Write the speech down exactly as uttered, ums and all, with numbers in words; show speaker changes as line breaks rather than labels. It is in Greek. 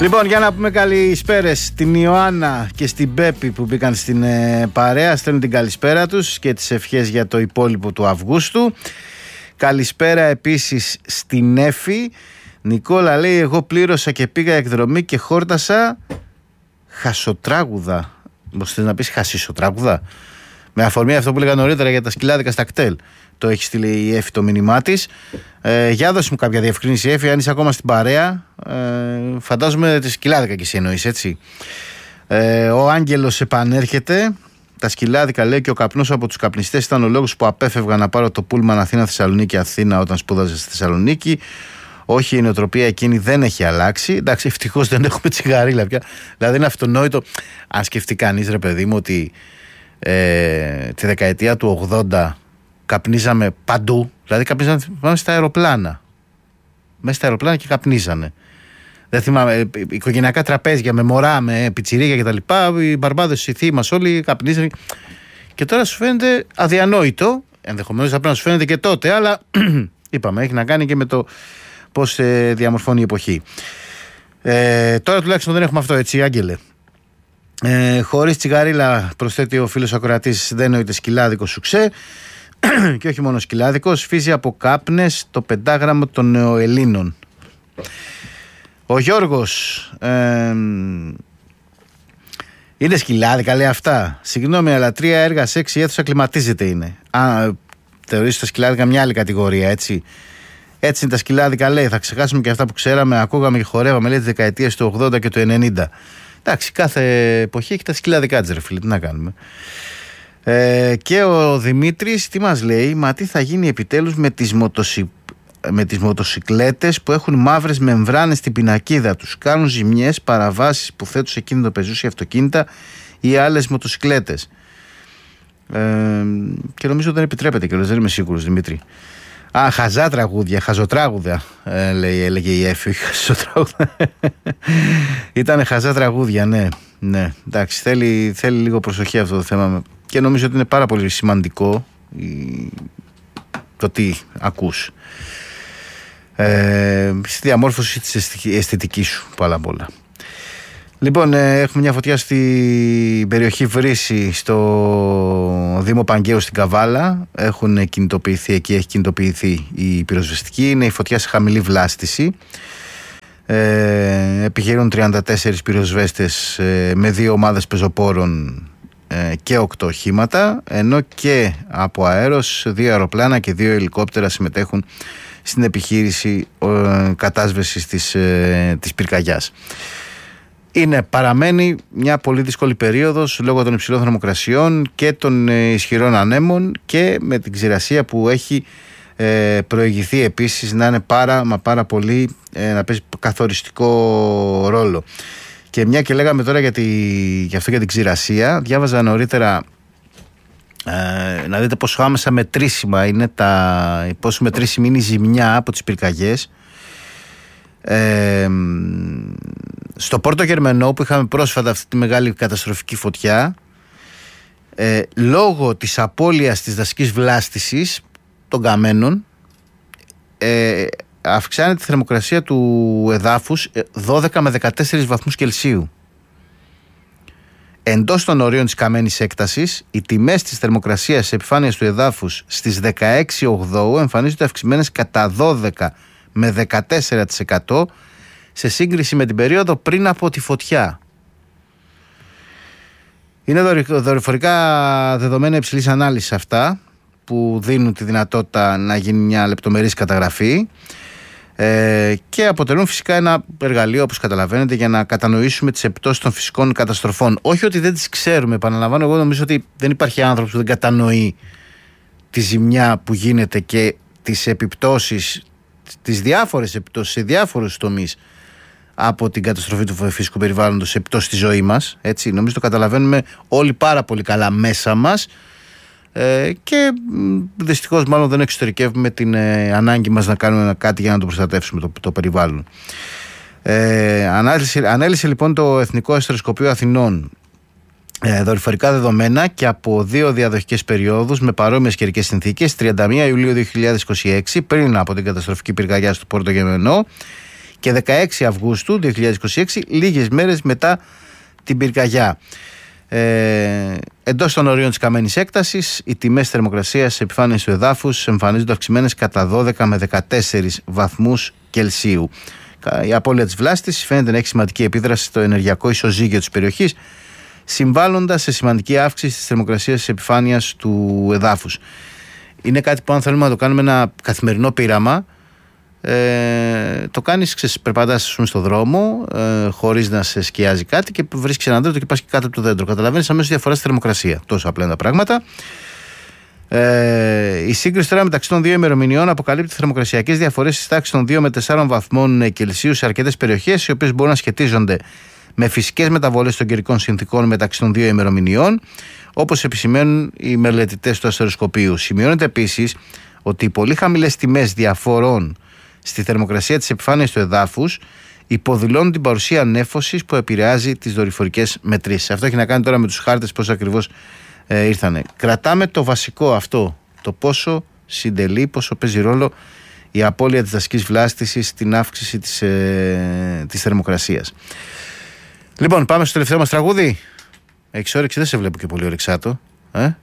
Λοιπόν, για να πούμε καλησπέρες στην Ιωάννα και στην Πέπη που μπήκαν στην ε, παρέα. Στέλνουν την καλησπέρα τους και τις ευχές για το υπόλοιπο του Αυγούστου. Καλησπέρα επίσης στην Έφη. Νικόλα λέει: εγώ πλήρωσα και πήγα εκδρομή και χόρτασα χασοτράγουδα. Πώς θες να πεις χασίσοτράγουδα? Με αφορμή αυτό που έλεγα νωρίτερα για τα σκυλάδικα στα κτέλ. Το έχει στείλει η Έφη το μήνυμά της. Ε, για δώσε μου κάποια διευκρίνηση, Έφη, αν είσαι ακόμα στην παρέα. Ε, φαντάζομαι τη σκυλάδικα και εσύ εννοείς, έτσι. Ε, ο Άγγελος επανέρχεται. Τα σκυλάδικα, λέει, και ο καπνός από τους καπνιστές ήταν ο λόγος που απέφευγα να πάρω το πούλμαν Αθήνα-Θεσσαλονίκη-Αθήνα όταν σπούδαζα στη Θεσσαλονίκη. Όχι, η νοοτροπία εκείνη δεν έχει αλλάξει. Εντάξει, ευτυχώς δεν έχουμε τσιγαρίλα πια. Δηλαδή είναι αυτονόητο. Αν σκεφτεί κανείς, ρε παιδί μου, ότι ε, τη δεκαετία του ογδόντα καπνίζαμε παντού. Δηλαδή καπνίζαμε πάμε στα αεροπλάνα. Μέσα στα αεροπλάνα και καπνίζανε. Δεν θυμάμαι, οικογενειακά τραπέζια με μωρά, με πιτσιρίκια κτλ. Οι μπαρμπάδες, οι θείοι μας όλοι καπνίζανε. Και τώρα σου φαίνεται αδιανόητο. Ενδεχομένως θα πρέπει να σου φαίνεται και τότε, αλλά είπαμε, έχει να κάνει και με το πώς ε, διαμορφώνει η εποχή. Ε, τώρα τουλάχιστον δεν έχουμε αυτό, έτσι, Άγγελε. Ε, χωρίς τσιγαρίλα, προσθέτει ο φίλος ακροατής, δεν νοείται σκυλάδικο σουξέ. Και όχι μόνο σκυλάδικο, σφίζει από κάπνες το πεντάγραμμο των νεοελλήνων. Ο Γιώργος ε, είναι σκυλάδικα, λέει αυτά. Συγγνώμη, αλλά τρία έργα σε έξι αίθουσα κλιματίζεται είναι. Α, θεωρείς τα σκυλάδικα μια άλλη κατηγορία, έτσι. Έτσι είναι τα σκυλάδικα, λέει. Θα ξεχάσουμε και αυτά που ξέραμε, ακούγαμε και χορεύαμε, λέει, τις δεκαετίες του ογδόντα και του ενενήντα. Εντάξει, κάθε εποχή έχει τα σκυλάδικά της, ρε φίλε, τι να κάνουμε. Ε, και ο Δημήτρης τι μας λέει? Μα τι θα γίνει επιτέλους με τις, μοτοσυ... με τις μοτοσυκλέτες που έχουν μαύρες μεμβράνες στην πινακίδα τους? Κάνουν ζημιές, παραβάσεις που θέτουν σε κίνδυνο πεζούς ή αυτοκίνητα ή άλλες μοτοσυκλέτες. Ε, και νομίζω δεν επιτρέπεται και δεν είμαι σίγουρος, Δημήτρη. Α, χαζά τραγούδια, χαζοτράγουδα, ε, λέει, έλεγε η Έφη. Χαζοτράγουδα. Ήτανε χαζά τραγούδια, ναι. Ναι, εντάξει, θέλει, θέλει λίγο προσοχή αυτό το θέμα. Και νομίζω ότι είναι πάρα πολύ σημαντικό το τι ακούς. Ε, στη διαμόρφωση της αισθητικής σου, πάρα πολλά. Λοιπόν, ε, έχουμε μια φωτιά στην περιοχή Βρύση, στο Δήμο Παγκαίου στην Καβάλα. Έχουν κινητοποιηθεί, εκεί έχει κινητοποιηθεί η πυροσβεστική. Είναι η φωτιά σε χαμηλή βλάστηση. Ε, επιχειρούν τριάντα τέσσερις πυροσβέστες ε, με δύο ομάδες πεζοπόρων ε, και οκτώ οχήματα, ενώ και από αέρος δύο αεροπλάνα και δύο ελικόπτερα συμμετέχουν στην επιχείρηση ε, κατάσβεσης της, ε, της πυρκαγιάς. Είναι, παραμένει μια πολύ δύσκολη περίοδος λόγω των υψηλών θερμοκρασιών και των ε, ισχυρών ανέμων και με την ξηρασία που έχει ε, προηγηθεί επίσης να είναι πάρα μα πάρα πολύ ε, να παίζει καθοριστικό ρόλο. Και μια και λέγαμε τώρα για, τη, για αυτό για την ξηρασία, διάβαζα νωρίτερα ε, να δείτε πόσο άμεσα μετρήσιμα είναι τα, πόσο μετρήσιμη είναι η ζημιά από τις πυρκαγιές. Ε, στο Πόρτο Γερμενό που είχαμε πρόσφατα αυτή τη μεγάλη καταστροφική φωτιά, ε, λόγω της απώλειας της δασικής βλάστησης των καμένων, ε, αυξάνεται τη θερμοκρασία του εδάφους δώδεκα με δεκατέσσερις βαθμούς Κελσίου. Εντός των ορίων της καμένης έκτασης, οι τιμές της θερμοκρασίας της επιφάνειας του εδάφους στις δεκαέξι ογδόου εμφανίζονται αυξημένες κατά δώδεκα με δεκατέσσερα τοις εκατό σε σύγκριση με την περίοδο πριν από τη φωτιά. Είναι δορυφορικά δεδομένα υψηλής ανάλυσης αυτά που δίνουν τη δυνατότητα να γίνει μια λεπτομερής καταγραφή ε, και αποτελούν φυσικά ένα εργαλείο, όπως καταλαβαίνετε, για να κατανοήσουμε τις επιπτώσεις των φυσικών καταστροφών. Όχι ότι δεν τις ξέρουμε, επαναλαμβάνω, εγώ νομίζω ότι δεν υπάρχει άνθρωπος που δεν κατανοεί τη ζημιά που γίνεται και τις επιπτώσεις, τις διάφορες επιπτώσεις σε διάφορους τομείς από την καταστροφή του φυσικού περιβάλλοντος σε επιπτώσεις στη ζωή μας. Έτσι, νομίζω το καταλαβαίνουμε όλοι πάρα πολύ καλά μέσα μας ε, και δυστυχώς μάλλον δεν εξωτερικεύουμε την ε, ανάγκη μας να κάνουμε κάτι για να το προστατεύσουμε το, το περιβάλλον. Ε, ανάλυσε, ανέλησε λοιπόν το Εθνικό Αστεροσκοπείο Αθηνών ε, δορυφορικά δεδομένα και από δύο διαδοχικές περιόδους με παρόμοιες καιρικές συνθήκες, τριάντα μία Ιουλίου δύο χιλιάδες είκοσι έξι, πριν από την καταστροφική πυρκαγιά στο Πόρτο Γερμενό, και δεκαέξι Αυγούστου δύο χιλιάδες είκοσι έξι, λίγες μέρες μετά την πυρκαγιά. Ε, εντός των ορίων της καμένης έκτασης, οι τιμές θερμοκρασίας σε επιφάνειες του εδάφους εμφανίζονται αυξημένες κατά δώδεκα με δεκατέσσερις βαθμούς Κελσίου. Η απώλεια της βλάστης φαίνεται να έχει σημαντική επίδραση στο ενεργειακό ισοζύγιο της περιοχής, συμβάλλοντας σε σημαντική αύξηση της θερμοκρασίας της επιφάνειας του εδάφους. Είναι κάτι που, αν θέλουμε να το κάνουμε ένα καθημερινό πείραμα, ε, το κάνεις, ξέρεις, περπατάς ας πούμε, στο δρόμο, ε, χωρίς να σε σκιάζει κάτι και βρίσκεις ένα δέντρο και πας και κάτω από το δέντρο. Καταλαβαίνεις αμέσως διαφορά στη θερμοκρασία. Τόσο απλά είναι τα πράγματα. Ε, η σύγκριση τώρα μεταξύ των δύο ημερομηνιών αποκαλύπτει θερμοκρασιακές διαφορές στις τάξεις των δύο με τεσσάρων βαθμών Κελσίου σε αρκετές περιοχές, οι οποίες μπορούν να σχετίζονται με φυσικές μεταβολές των καιρικών συνθηκών μεταξύ των δύο ημερομηνιών, όπως επισημαίνουν οι μελετητές του αστεροσκοπείου. Σημειώνεται επίσης ότι οι πολύ χαμηλές τιμές διαφορών στη θερμοκρασία της επιφάνειας του εδάφους υποδηλώνουν την παρουσία νέφωσης που επηρεάζει τις δορυφορικές μετρήσεις. Αυτό έχει να κάνει τώρα με τους χάρτες πώς ακριβώς ε, ήρθανε. Κρατάμε το βασικό αυτό, το πόσο συντελεί, πόσο παίζει ρόλο η απώλεια της δασικής βλάστησης στην αύξηση της, ε, της θερμοκρασίας. Λοιπόν, πάμε στο τελευταίο μας τραγούδι. Έχεις όρεξη, δεν σε βλέπω και πολύ όρεξάτο. Ε?